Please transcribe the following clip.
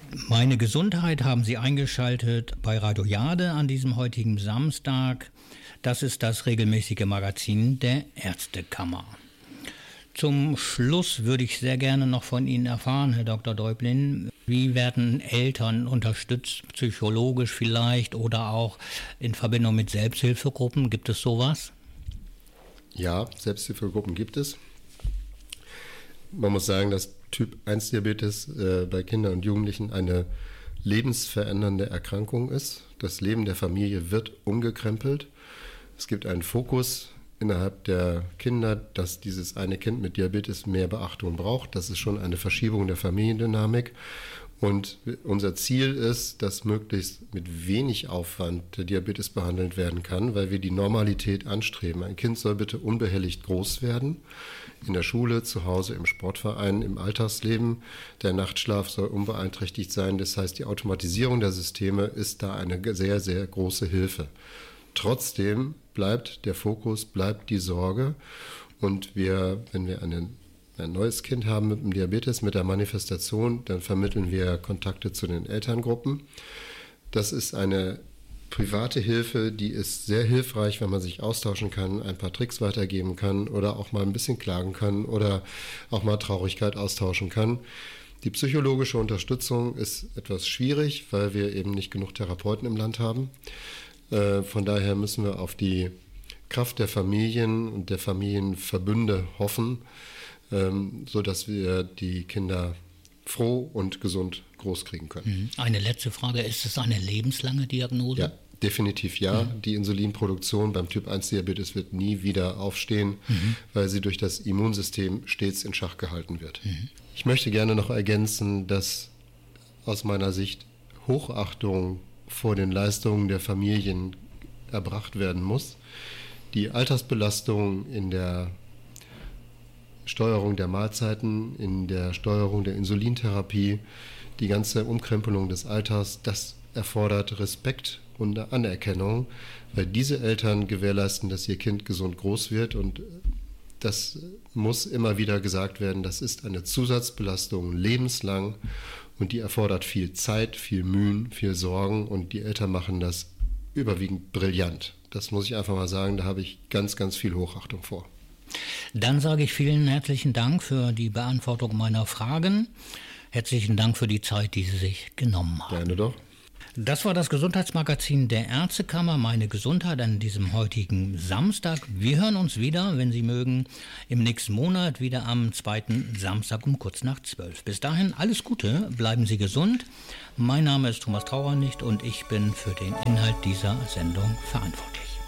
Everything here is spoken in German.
Meine Gesundheit haben Sie eingeschaltet bei Radio Jade an diesem heutigen Samstag. Das ist das regelmäßige Magazin der Ärztekammer. Zum Schluss würde ich sehr gerne noch von Ihnen erfahren, Herr Dr. Deublin, wie werden Eltern unterstützt, psychologisch vielleicht oder auch in Verbindung mit Selbsthilfegruppen? Gibt es sowas? Ja, Selbsthilfegruppen gibt es. Man muss sagen, dass Typ-1-Diabetes bei Kindern und Jugendlichen eine lebensverändernde Erkrankung ist. Das Leben der Familie wird umgekrempelt. Es gibt einen Fokus innerhalb der Kinder, dass dieses eine Kind mit Diabetes mehr Beachtung braucht. Das ist schon eine Verschiebung der Familiendynamik. Und unser Ziel ist, dass möglichst mit wenig Aufwand der Diabetes behandelt werden kann, weil wir die Normalität anstreben. Ein Kind soll bitte unbehelligt groß werden, in der Schule, zu Hause, im Sportverein, im Alltagsleben. Der Nachtschlaf soll unbeeinträchtigt sein. Das heißt, die Automatisierung der Systeme ist da eine sehr, sehr große Hilfe. Trotzdem bleibt der Fokus, bleibt die Sorge. Und wenn wir ein neues Kind haben mit dem Diabetes, mit der Manifestation, dann vermitteln wir Kontakte zu den Elterngruppen. Das ist eine private Hilfe, die ist sehr hilfreich, wenn man sich austauschen kann, ein paar Tricks weitergeben kann oder auch mal ein bisschen klagen kann oder auch mal Traurigkeit austauschen kann. Die psychologische Unterstützung ist etwas schwierig, weil wir eben nicht genug Therapeuten im Land haben. Von daher müssen wir auf die Kraft der Familien und der Familienverbünde hoffen, sodass wir die Kinder froh und gesund großkriegen können. Eine letzte Frage, ist es eine lebenslange Diagnose? Ja, definitiv ja. Die Insulinproduktion beim Typ-1-Diabetes wird nie wieder aufstehen, weil sie durch das Immunsystem stets in Schach gehalten wird. Ich möchte gerne noch ergänzen, dass aus meiner Sicht Hochachtung vor den Leistungen der Familien erbracht werden muss. Die Altersbelastung in der Steuerung der Mahlzeiten, in der Steuerung der Insulintherapie, die ganze Umkrempelung des Alters, das erfordert Respekt und Anerkennung, weil diese Eltern gewährleisten, dass ihr Kind gesund groß wird, und das muss immer wieder gesagt werden, das ist eine Zusatzbelastung lebenslang und die erfordert viel Zeit, viel Mühen, viel Sorgen, und die Eltern machen das überwiegend brillant. Das muss ich einfach mal sagen, da habe ich ganz, ganz viel Hochachtung vor. Dann sage ich vielen herzlichen Dank für die Beantwortung meiner Fragen. Herzlichen Dank für die Zeit, die Sie sich genommen haben. Gerne doch. Das war das Gesundheitsmagazin der Ärztekammer, meine Gesundheit, an diesem heutigen Samstag. Wir hören uns wieder, wenn Sie mögen, im nächsten Monat, wieder am 2. Samstag um kurz nach 12. Bis dahin alles Gute, bleiben Sie gesund. Mein Name ist Thomas Trauernicht und ich bin für den Inhalt dieser Sendung verantwortlich.